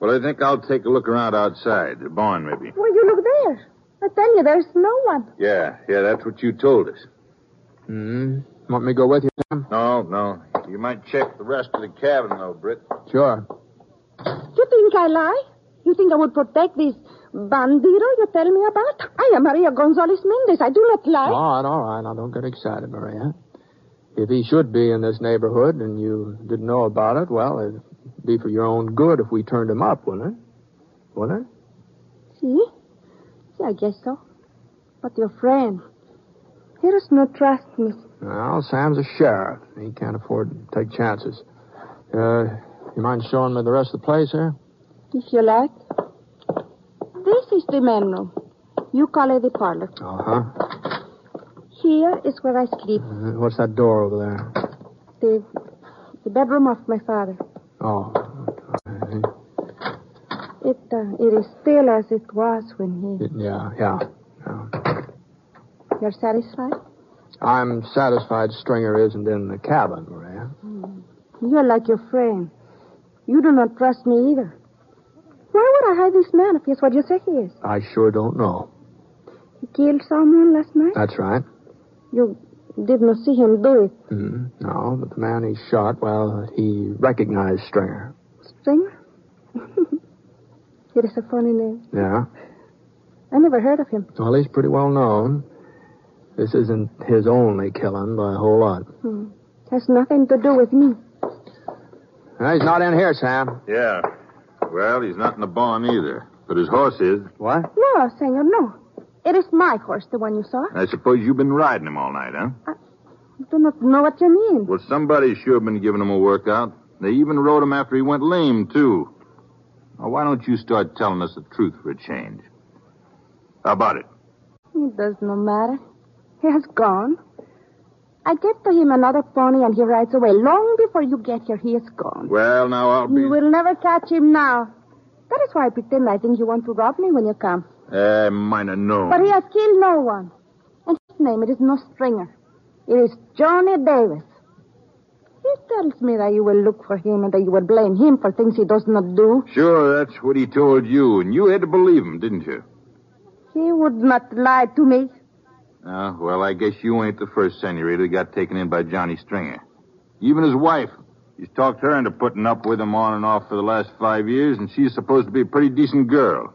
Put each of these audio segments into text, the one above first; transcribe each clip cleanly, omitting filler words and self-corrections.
Well, I think I'll take a look around outside. The barn, maybe. Well, you look there. I tell you, there's no one. Yeah, that's what you told us. Want me to go with you, Sam? No. You might check the rest of the cabin, though, Britt. Sure. You think I lie? You think I would protect this bandito you tell me about? I am Maria Gonzalez Mendez. I do not lie. All right. Now, don't get excited, Maria. If he should be in this neighborhood and you didn't know about it, well, it'd be for your own good if we turned him up, wouldn't it? Wouldn't it? See, I guess so. But your friend, he does not trust me. Well, Sam's a sheriff. He can't afford to take chances. You mind showing me the rest of the place here? If you like. This is the main room. You call it the parlor. Uh-huh. Here is where I sleep. What's that door over there? The bedroom of my father. Oh. It is still as it was when he... Yeah. You're satisfied? I'm satisfied Stringer isn't in the cabin, Maria. You're like your friend. You do not trust me either. Why would I hide this man if he's what you say he is? I sure don't know. He killed someone last night? That's right. You did not see him do it? No, but the man he shot, well, he recognized Stringer. Stringer? It is a funny name. Yeah? I never heard of him. Well, he's pretty well known. This isn't his only killing by a whole lot. Has nothing to do with me. Well, he's not in here, Sam. Yeah. Well, he's not in the barn either. But his horse is. What? No, senor, no. It is my horse, the one you saw. I suppose you've been riding him all night, huh? I do not know what you mean. Well, somebody's sure been giving him a workout. They even rode him after he went lame, too. Now, why don't you start telling us the truth for a change? How about it? It does not matter. He has gone. I get to him another pony and he rides away. Long before you get here, he is gone. Well, now I'll be... You will never catch him now. That is why I pretend I think you want to rob me when you come. Might have known. But he has killed no one. And his name, it is no Stringer. It is Johnny Davis. He tells me that you will look for him and that you will blame him for things he does not do. Sure, that's what he told you, and you had to believe him, didn't you? He would not lie to me. Well, I guess you ain't the first senorita that got taken in by Johnny Stringer. Even his wife. He's talked her into putting up with him on and off for the last 5 years, and she's supposed to be a pretty decent girl.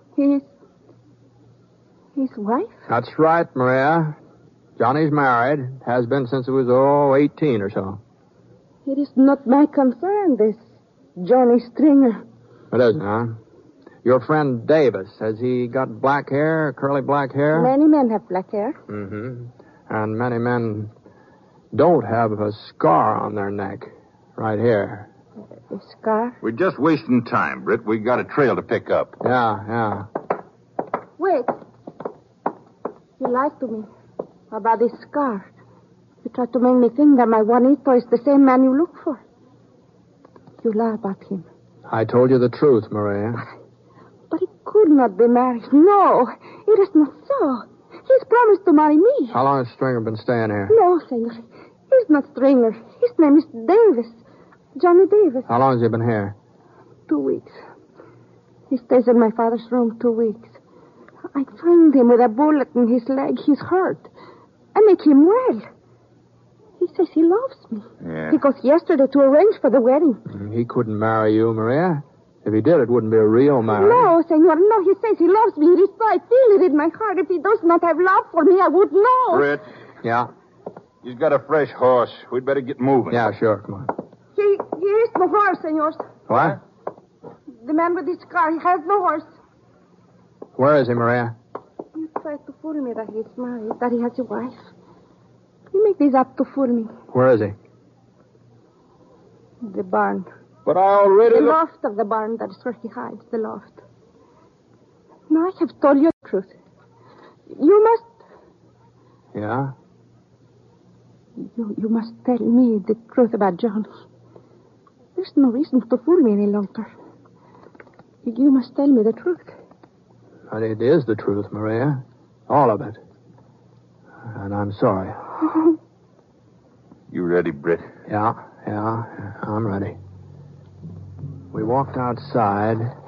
His wife? That's right, Maria. Johnny's married. Has been since he was, 18 or so. It is not my concern, this Johnny Stringer. It isn't, huh? Your friend Davis, has he got black hair, curly black hair? Many men have black hair. Mm-hmm. And many men don't have a scar on their neck. Right here. A scar? We're just wasting time, Britt. We got a trail to pick up. Yeah. Wait. You lied to me about this scar. You tried to make me think that my Juanito is the same man you look for. You lie about him. I told you the truth, Maria. But he could not be married. No, it is not so. He's promised to marry me. How long has Stringer been staying here? No, senor. He's not Stringer. His name is Davis. Johnny Davis. How long has he been here? 2 weeks. He stays in my father's room 2 weeks. I find him with a bullet in his leg. He's hurt. I make him well. He says he loves me. Yeah. He goes yesterday to arrange for the wedding. He couldn't marry you, Maria. If he did, it wouldn't be a real marriage. No, senor, no. He says he loves me. It is so. I feel it in my heart. If he does not have love for me, I would know. Britt. Yeah? He's got a fresh horse. We'd better get moving. Yeah, sure. Come on. He is no horse, senors. What? The man with his car, he has no horse. Where is he, Maria? You try to fool me that he's married, that he has a wife. You make this up to fool me. Where is he? The barn. But I already... The loft of the barn, that is where he hides, the loft. Now I have told you the truth. You must... Yeah? You must tell me the truth about Johnny. There's no reason to fool me any longer. You must tell me the truth. But it is the truth, Maria. All of it. And I'm sorry. You ready, Britt? Yeah, I'm ready. We walked outside,